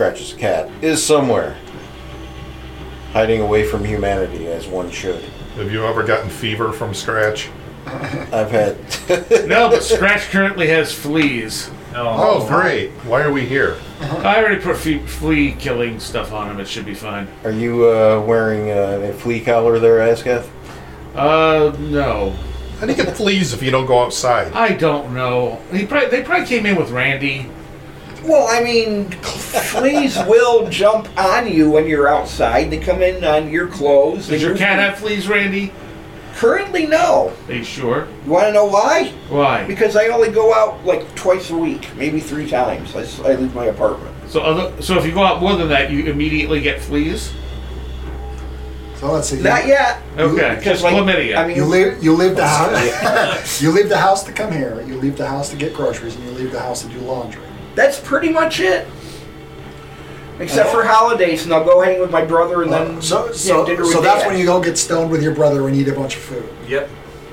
Scratch's cat, is somewhere. Hiding away from humanity, as one should. Have you ever gotten fever from Scratch? I've had... No, but Scratch currently has fleas. Oh, great. Why are we here? I already put flea killing stuff on him. It should be fine. Are you wearing a flea collar there, Ascath? No. How do you get fleas if you don't go outside? I don't know. They probably came in with Randy. Well, I mean, fleas will jump on you when you're outside. They come in on your clothes. Does your cat have fleas, Randy? Currently, no. Are you sure? You want to know why? Why? Because I only go out like twice a week, maybe 3 times. I leave my apartment. So if you go out more than that, you immediately get fleas? So let's see. Not yet. Okay, Because just chlamydia. I mean, You leave the house. You leave the house to come here. You leave the house to get groceries, and you leave the house to do laundry. that's pretty much it. Except for holidays, and I'll go hang with my brother, and then So dinner with that's Dad. when you go get stoned with your brother and eat a bunch of food. Yep.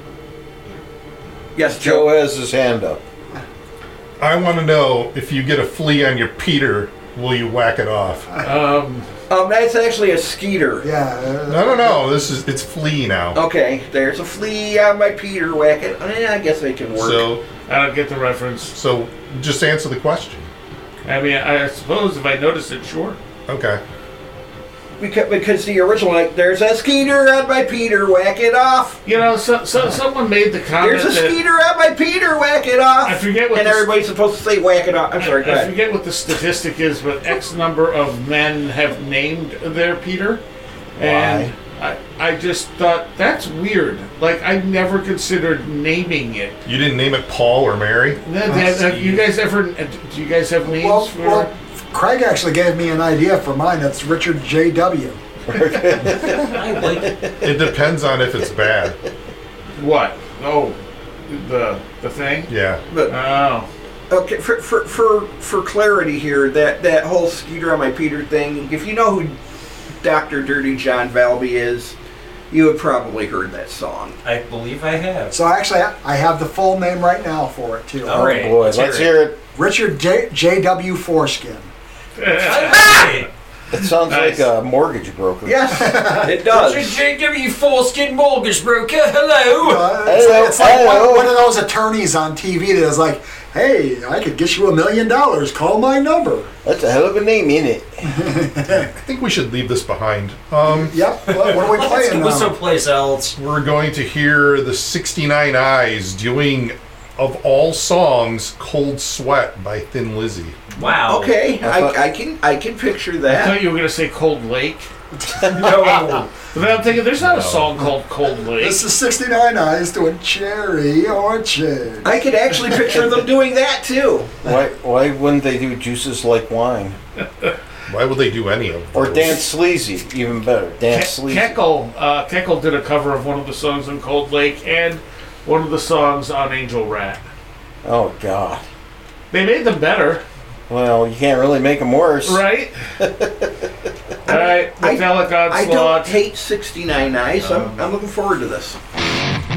Yes, Joe Joe. has his hand up. I want to know, if you get a flea on your Peter, will you whack it off? That's actually a skeeter. Yeah. No. It's flea now. Okay, there's a flea on my Peter. Whack it. I guess they can work. So I don't get the reference. So just answer the question. I mean, I suppose if I notice it, sure. Okay. Because the original, like, there's a skeeter on my Peter. Whack it off. You know, so someone made the comment There's a that skeeter on my Peter. Whack it off. I forget what And the- everybody's supposed to say whack it off. I'm sorry. Go I ahead. forget what the statistic is, but X number of men have named their Peter, and I just thought that's weird. Like, I never considered naming it. You didn't name it Paul or Mary? Have you guys ever? Do you guys have names for? Well, Craig actually gave me an idea for mine. That's Richard J.W. I like it. It depends on if it's bad. What? Oh, the thing. Yeah. But Oh, okay, for clarity here, that whole skeeter on my Peter thing. If you know who Dr. Dirty John Valby is, you have probably heard that song. I believe I have. So actually, I have the full name right now for it too. All right. Oh boy, let's hear it. Richard J.W. Foreskin. I like it. It sounds Nice. like a mortgage broker. Yes, it does. JW Foreskin Mortgage Broker, hello! It's like Hello. one of those attorneys on TV that is like, hey, I could get you $1 million. Call my number. That's a hell of a name, isn't it? I think we should leave this behind. Yep. What are we Let's playing go now? someplace else. We're going to hear the 69 Eyes doing, of all songs, Cold Sweat by Thin Lizzy. Wow. Okay, I I can picture I that. thought you were gonna say Cold Lake. No. But then I'm thinking, there's not a song called Cold Lake. This is 69 Eyes doing Cherry Orchard. I could actually picture them doing that too. Why wouldn't they do Juices Like Wine? Why would they do any of those? Or Dance Sleazy, even better. Dance Sleazy. Keckle did a cover of one of the songs on Cold Lake and one of the songs on Angel Rat. Oh, God. They made them better, Well, you can't really make them worse. right? All right, Metallic I don't Onslaught. hate 69 Eyes. I'm looking forward to this.